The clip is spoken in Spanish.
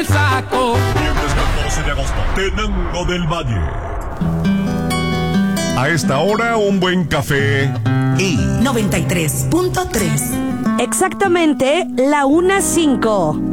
saco. Viernes 14 de agosto, Tenango del Valle. A esta hora, un buen café y 93.3. Exactamente la 1:05.